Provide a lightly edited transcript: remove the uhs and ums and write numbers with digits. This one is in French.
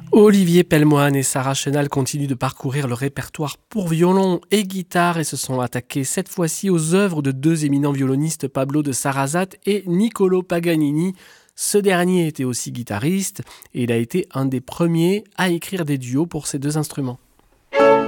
Olivier Pellemoine et Sarah Chenal continuent de parcourir le répertoire pour violon et guitare et se sont attaqués cette fois-ci aux œuvres de deux éminents violonistes, Pablo de Sarrazate et Niccolò Paganini. Ce dernier était aussi guitariste et il a été un des premiers à écrire des duos pour ces deux instruments.